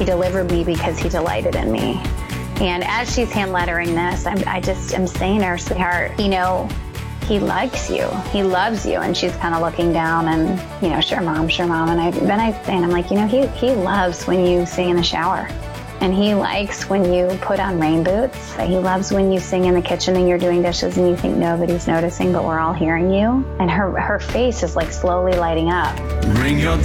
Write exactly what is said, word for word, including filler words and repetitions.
He delivered me because he delighted in me. And as she's hand lettering this, I'm, I just am saying to her, sweetheart, you know, he likes you. He loves you. And she's kind of looking down and, you know, sure, mom, sure, mom. And I, then I say, and I'm like, you know, he, he loves when you sing in the shower. And he likes when you put on rain boots. He loves when you sing in the kitchen and you're doing dishes and you think nobody's noticing, but we're all hearing you. And her, her face is like slowly lighting up. Ring your